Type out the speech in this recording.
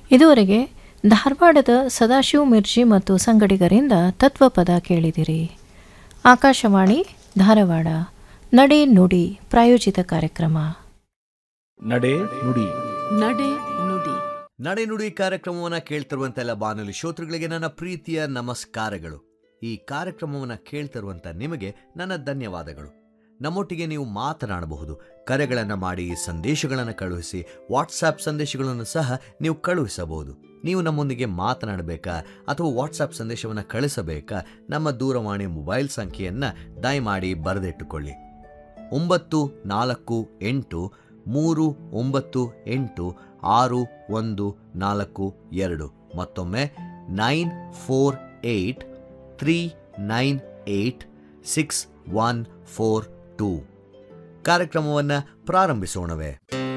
ಇದುವರೆಗೆ ಧಾರವಾಡದ ಸದಾಶಿವ ಮಿರ್ಜಿ ಮತ್ತು ಸಂಗಡಿಗರಿಂದ ತತ್ವಪದ ಕೇಳಿದಿರಿ. ಆಕಾಶವಾಣಿ ಧಾರವಾಡ. ನಡೆ ನುಡಿ ಪ್ರಾಯೋಜಿತ ಕಾರ್ಯಕ್ರಮ. ನಡೆ ನುಡಿ ನಡೆ ನುಡಿ ನಡೆ ನುಡಿ ಕಾರ್ಯಕ್ರಮವನ್ನು ಕೇಳ್ತಿರುವಂತೆಲ್ಲ ಬಾನುಲಿ ಶ್ರೋತೃಗಳಿಗೆ ನನ್ನ ಪ್ರೀತಿಯ ನಮಸ್ಕಾರಗಳು. ಈ ಕಾರ್ಯಕ್ರಮವನ್ನು ಕೇಳ್ತಿರುವಂಥ ನಿಮಗೆ ನನ್ನ ಧನ್ಯವಾದಗಳು. ನಮ್ಮೊಟ್ಟಿಗೆ ನೀವು ಮಾತನಾಡಬಹುದು, ಕರೆಗಳನ್ನು ಮಾಡಿ, ಸಂದೇಶಗಳನ್ನು ಕಳುಹಿಸಿ, ವಾಟ್ಸಾಪ್ ಸಂದೇಶಗಳನ್ನು ಸಹ ನೀವು ಕಳುಹಿಸಬಹುದು. ನೀವು ನಮ್ಮೊಂದಿಗೆ ಮಾತನಾಡಬೇಕಾ ಅಥವಾ ವಾಟ್ಸಾಪ್ ಸಂದೇಶವನ್ನು ಕಳಿಸಬೇಕಾ? ನಮ್ಮ ದೂರವಾಣಿ ಮೊಬೈಲ್ ಸಂಖ್ಯೆಯನ್ನು ದಯಮಾಡಿ ಬರೆದಿಟ್ಟುಕೊಳ್ಳಿ. 9483986142. ಮತ್ತೊಮ್ಮೆ 9483986142. ಕಾರ್ಯಕ್ರಮವನ್ನು ಪ್ರಾರಂಭಿಸೋಣವೇ.